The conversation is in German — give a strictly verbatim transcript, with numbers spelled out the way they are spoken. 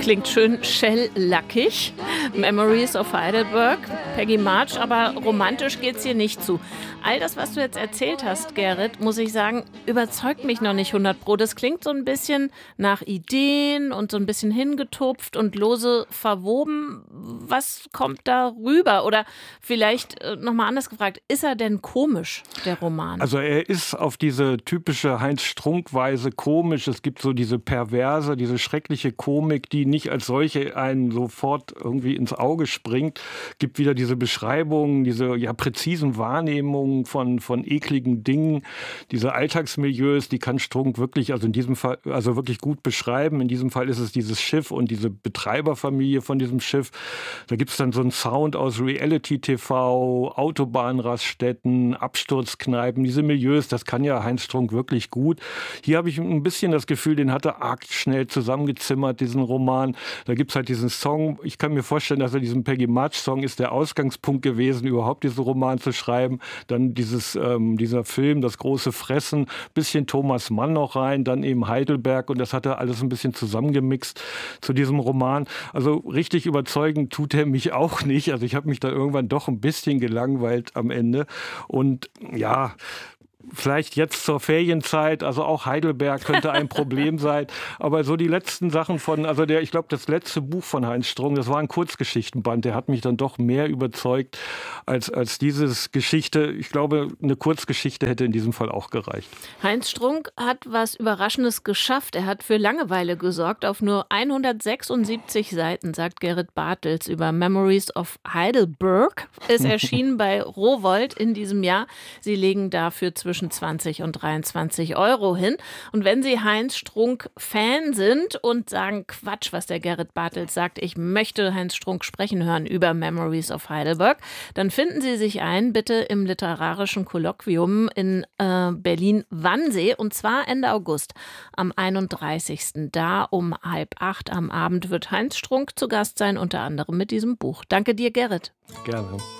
Klingt schön shell-lackig. Memories of Heidelberg, Peggy March, aber romantisch geht's hier nicht zu. All das, was du jetzt erzählt hast, Gerrit, muss ich sagen, überzeugt mich noch nicht hundert Pro. Das klingt so ein bisschen nach Ideen und so ein bisschen hingetupft und lose verwoben. Was kommt da rüber? Oder vielleicht äh, nochmal anders gefragt, ist er denn komisch, der Roman? Also er ist auf diese typische Heinz-Strunk-Weise komisch. Es gibt so diese perverse, diese schreckliche Komik, die nicht als solche einen sofort irgendwie ins Auge springt. Es gibt wieder diese Beschreibungen, diese ja präzisen Wahrnehmungen von, von ekligen Dingen, diese Alltagsmilieus, die kann Strunk wirklich, also in diesem Fall, also wirklich gut beschreiben. In diesem Fall ist es dieses Schiff und diese Betreiberfamilie von diesem Schiff. Da gibt es dann so einen Sound aus Reality-T V, Autobahnraststätten, Absturzkneipen, diese Milieus, das kann ja Heinz Strunk wirklich gut. Hier habe ich ein bisschen das Gefühl, den hat er arg schnell zusammengezimmert, diesen Roman. Da gibt es halt diesen Song, ich kann mir vorstellen, dass er diesen Peggy March-Song ist der Ausgangspunkt gewesen, überhaupt diesen Roman zu schreiben. Dann dieses, ähm, dieser Film, das große Fressen, bisschen Thomas Mann noch rein, dann eben Heidelberg und das hat er alles ein bisschen zusammengemixt zu diesem Roman. Also richtig überzeugend tut er mich auch nicht. Also ich habe mich da irgendwann doch ein bisschen gelangweilt am Ende und ja, vielleicht jetzt zur Ferienzeit, also auch Heidelberg könnte ein Problem sein. Aber so die letzten Sachen von, also der, ich glaube, das letzte Buch von Heinz Strunk, das war ein Kurzgeschichtenband, der hat mich dann doch mehr überzeugt als, als dieses Geschichte. Ich glaube, eine Kurzgeschichte hätte in diesem Fall auch gereicht. Heinz Strunk hat was Überraschendes geschafft. Er hat für Langeweile gesorgt. Auf nur hundertsechsundsiebzig Seiten, sagt Gerrit Bartels über Memories of Heidelberg. Es erschien bei Rowohlt in diesem Jahr. Sie legen dafür zwischen zwischen zwanzig und dreiundzwanzig Euro hin. Und wenn Sie Heinz Strunk-Fan sind und sagen, Quatsch, was der Gerrit Bartels sagt, ich möchte Heinz Strunk sprechen hören über Memories of Heidelberg, dann finden Sie sich ein, bitte im Literarischen Kolloquium in äh, Berlin-Wannsee und zwar Ende August, am einunddreißigsten Da um halb acht am Abend wird Heinz Strunk zu Gast sein, unter anderem mit diesem Buch. Danke dir, Gerrit. Gerne.